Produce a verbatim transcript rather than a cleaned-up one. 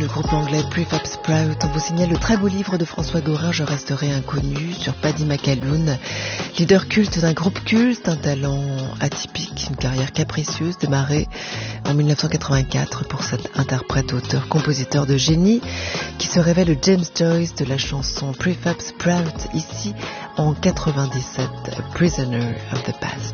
le groupe anglais Prefab Sprout. On vous signale le très beau livre de François Gorin, Je resterai inconnu, sur Paddy McAloon, leader culte d'un groupe culte, un talent atypique, une carrière capricieuse démarrée en mille neuf cent quatre-vingt-quatre pour cet interprète, auteur, compositeur de génie qui se révèle le James Joyce de la chanson Prefab Sprout, ici en quatre-vingt-dix-sept, Prisoner of the Past.